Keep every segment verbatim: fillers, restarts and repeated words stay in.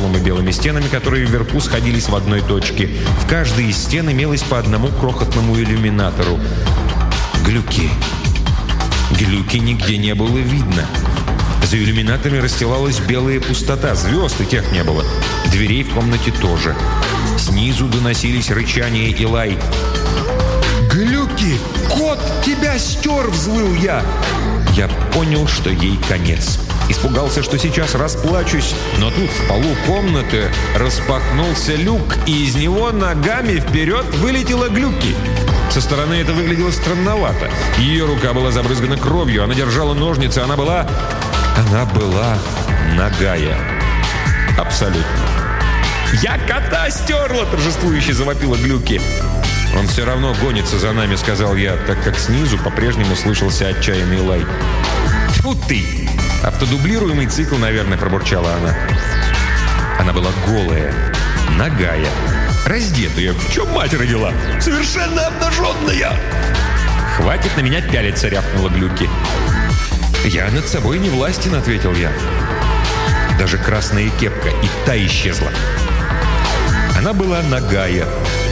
полом и белыми стенами, которые вверху сходились в одной точке. В каждой из стен имелось по одному крохотному иллюминатору. Глюки. Глюки нигде не было видно. За иллюминаторами расстилалась белая пустота. Звезд и тех не было. Дверей в комнате тоже. Снизу доносились рычание и лай. «Глюки! Кот тебя стер!» — взвыл я. Я понял, что ей конец. Испугался, что сейчас расплачусь, но тут в полу комнаты распахнулся люк, и из него ногами вперед вылетела Глюки. Со стороны это выглядело странновато. Ее рука была забрызгана кровью, она держала ножницы, она была... Она была нагая. Абсолютно. «Я кота стерла!» — торжествующе завопила Глюки. «Он все равно гонится за нами», — сказал я, так как снизу по-прежнему слышался отчаянный лай. «Тьфу ты! Автодублируемый цикл, наверное», — пробурчала она. Она была голая, нагая, раздетая. В чем мать родила? Совершенно обнаженная! «Хватит на меня пялиться», — рявкнула Глюки. «Я над собой не властен», — ответил я. Даже красная кепка и та исчезла. Она была нагая,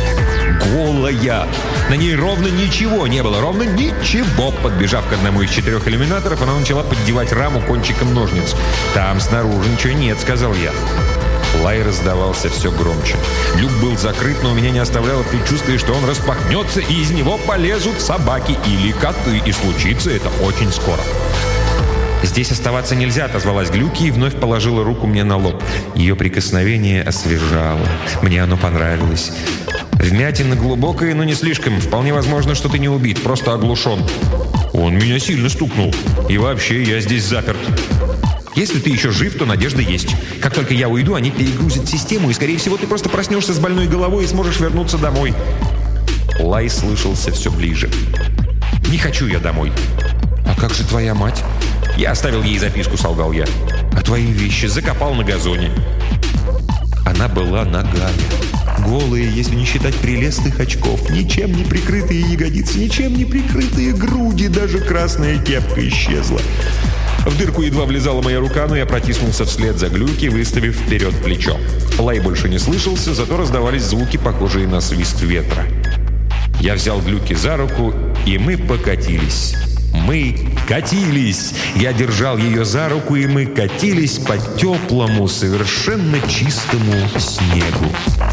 голая. На ней ровно ничего не было, ровно ничего. Подбежав к одному из четырех иллюминаторов, она начала поддевать раму кончиком ножниц. «Там снаружи ничего нет», — сказал я. Лай раздавался все громче. Люк был закрыт, но у меня не оставляло предчувствие, что он распахнется, и из него полезут собаки или коты, и случится это очень скоро. «Здесь оставаться нельзя», — отозвалась Глюки и вновь положила руку мне на лоб. Ее прикосновение освежало. Мне оно понравилось. «Вмятина глубокая, но не слишком. Вполне возможно, что ты не убит, просто оглушен». «Он меня сильно стукнул. И вообще, я здесь заперт». «Если ты еще жив, то надежда есть. Как только я уйду, они перегрузят систему, и, скорее всего, ты просто проснешься с больной головой и сможешь вернуться домой». Лай слышался все ближе. «Не хочу я домой». «А как же твоя мать?» «Я оставил ей записку», — солгал я. «А твои вещи закопал на газоне». Она была нагая, голая, если не считать прелестных очков, ничем не прикрытые ягодицы, ничем не прикрытые груди, даже красная кепка исчезла. В дырку едва влезала моя рука, но я протиснулся вслед за Глюки, выставив вперед плечо. Лай больше не слышался, зато раздавались звуки, похожие на свист ветра. Я взял Глюки за руку, и мы покатились. Мы катились. Я держал ее за руку, и мы катились по теплому, совершенно чистому снегу.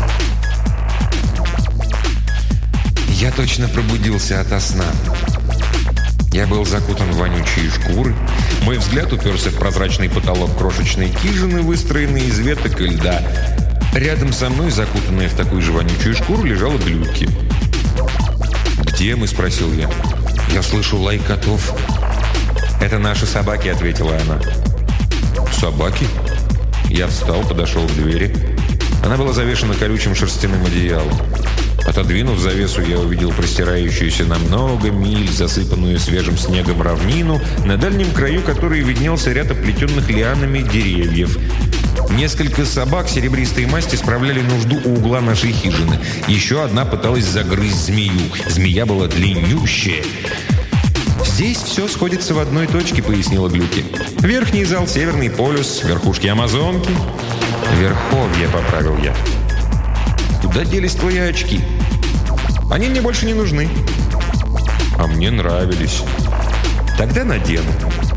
Я точно пробудился ото сна. Я был закутан в вонючие шкуры. Мой взгляд уперся в прозрачный потолок крошечной хижины, выстроенной из веток и льда. Рядом со мной, закутанная в такую же вонючую шкуру, лежала Глюки. «Где мы?» — спросил я. «Я слышу лай котов». «Это наши собаки», — ответила она. «Собаки?» Я встал, подошел к двери. Она была завешена колючим шерстяным одеялом. Отодвинув завесу, я увидел простирающуюся на много миль, засыпанную свежим снегом равнину, на дальнем краю которой виднелся ряд оплетенных лианами деревьев. Несколько собак серебристой масти справляли нужду у угла нашей хижины. Еще одна пыталась загрызть змею. Змея была длиннющая. «Здесь все сходится в одной точке», — пояснила Глюки. «Верхний зал, Северный полюс, верхушки Амазонки». «Верховье», — поправил я. «Куда делись твои очки?» «Они мне больше не нужны». «А мне нравились». «Тогда надену».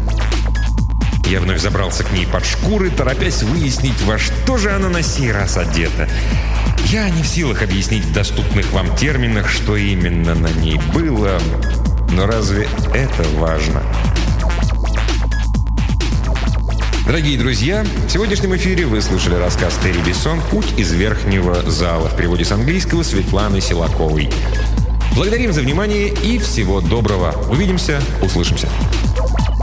Я вновь забрался к ней под шкуры, торопясь выяснить, во что же она на сей раз одета. Я не в силах объяснить в доступных вам терминах, что именно на ней было, но разве это важно? Дорогие друзья, в сегодняшнем эфире вы слышали рассказ Терри Бессон «Путь из верхнего зала» в переводе с английского Светланы Силаковой. Благодарим за внимание и всего доброго. Увидимся, услышимся.